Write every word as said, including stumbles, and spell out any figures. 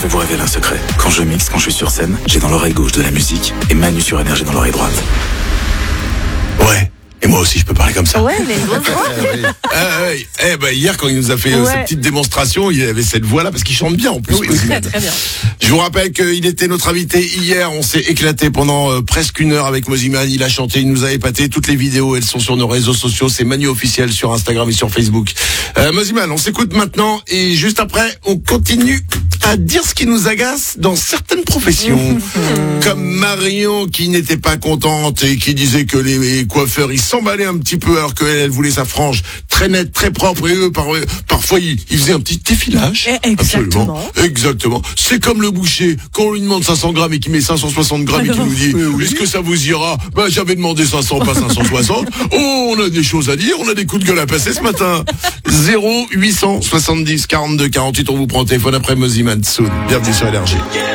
vais vous révéler un secret. Quand je mixe, quand je suis sur scène, j'ai dans l'oreille gauche de la musique et Manu sur Énergie dans l'oreille droite. Ouais. Et moi aussi, je peux parler comme ça. Ouais, mais une grosse voix. Ah, ouais. Eh ben, hier, quand il nous a fait euh, Ouais. cette petite démonstration, il avait cette voix-là, parce qu'il chante bien, en plus. Oui, très, très bien. Je vous rappelle qu'il était notre invité hier. On s'est éclaté pendant euh, presque une heure avec Moziman. Il a chanté, il nous a épaté. Toutes les vidéos, elles sont sur nos réseaux sociaux. C'est Manu officiel sur Instagram et sur Facebook. Euh, Moziman, on s'écoute maintenant. Et juste après, on continue à dire ce qui nous agace dans certaines professions. Comme Marion, qui n'était pas contente et qui disait que les coiffeurs, ils s'emballaient un petit peu alors qu'elle, elle voulait sa frange très nette, très propre. Et eux, par, parfois, ils, ils faisaient un petit défilage. Exactement. Absolument. Exactement. C'est comme le boucher, quand on lui demande cinq cents grammes et qu'il met cinq cent soixante grammes et qu'il nous dit, oui. est-ce que ça vous ira? Ben, j'avais demandé cinq cents, pas cinq cent soixante. Oh, on a des choses à dire, on a des coups de gueule à passer ce matin. zéro huit cent soixante-dix quarante-deux quarante-huit, on vous prend au téléphone après Moziman Soon. Bienvenue sur Énergie.